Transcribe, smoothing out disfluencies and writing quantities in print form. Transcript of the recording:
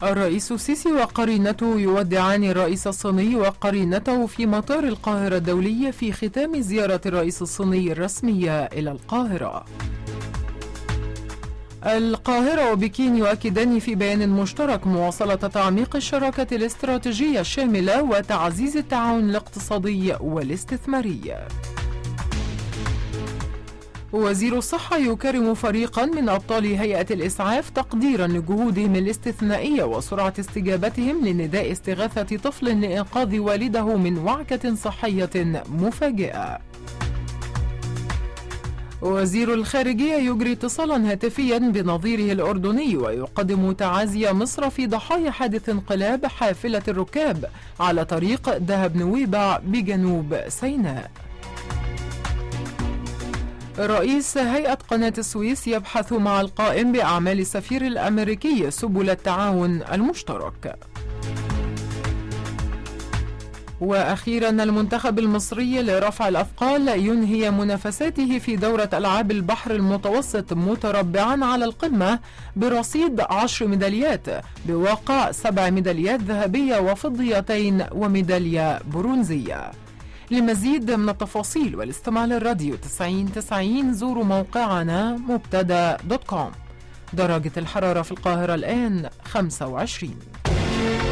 الرئيس السيسي وقرينته يودعان الرئيس الصيني وقرينته في مطار القاهرة الدولي في ختام زيارة الرئيس الصيني الرسمية إلى القاهرة. القاهرة وبكين يؤكدان في بيان مشترك مواصلة تعميق الشراكة الاستراتيجية الشاملة وتعزيز التعاون الاقتصادي والاستثماري. وزير الصحة يكرم فريقا من أبطال هيئة الإسعاف تقديرا لجهودهم الاستثنائية وسرعة استجابتهم لنداء استغاثة طفل لإنقاذ والده من وعكة صحية مفاجئة. وزير الخارجية يجري اتصالا هاتفيا بنظيره الأردني ويقدم تعازي مصر في ضحايا حادث انقلاب حافلة الركاب على طريق دهب نويبع بجنوب سيناء. رئيس هيئة قناة السويس يبحث مع القائم بأعمال السفير الأمريكي سبل التعاون المشترك. وأخيرا المنتخب المصري لرفع الأثقال ينهي منافساته في دورة ألعاب البحر المتوسط متربعا على القمة برصيد 10 ميداليات بواقع 7 ميداليات ذهبية وفضيتين وميدالية برونزية. لمزيد من التفاصيل والاستماع للراديو 90 زوروا موقعنا مبتدا.com. درجة الحرارة في القاهرة الآن 25.